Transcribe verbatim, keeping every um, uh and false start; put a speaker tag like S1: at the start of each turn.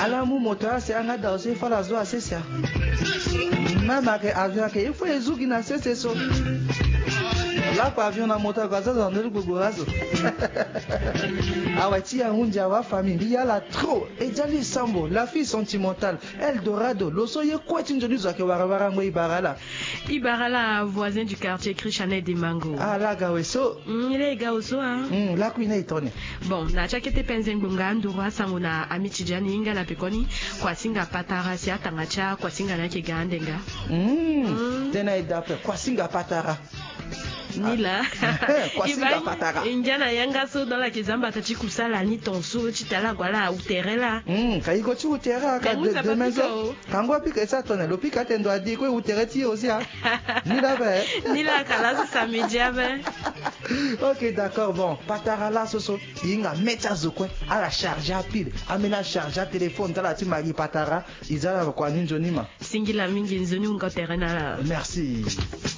S1: ala mu moto ase anga da ose fala zo ase sia mama ke avion ke ifo ezugi na sese so la pa avion na moto kwa zaza ndelu gogorazo awati ya hunja wa famille ya la trop ejali sambo la fille sentimentale Eldorado loso ye kweti njoni zo ke warawara ngo ibarala
S2: ibarala voisin du quartier Christianet de Mango
S1: ah la gaweso
S2: mm, il est gaweso hein
S1: mm, la kuina itone
S2: bon na chakete penzen bunga ndurwa sango na amichijani inga na pekoni kwa singa patara si atanga cha kwa singa na kigandenga
S1: mm, mm. tena idape kwa singa patara
S2: Nila
S1: kwa singa patara
S2: injana yanga so dans la kizamba tati kusala ni tonso chitala kwala uterela
S1: mm kaiko chi utera ka de, de maison kango pika esa tone lo pika tendo adi ko utera ti aussi ah Nila be
S2: Nila kala sa media be
S1: OK d'accord bon patara la soso inga mecha zokwe ala charger pile amena charger téléphone tala ti magi patara izala kwa ninjo nima
S2: singila mingi nzoni unga terena
S1: merci.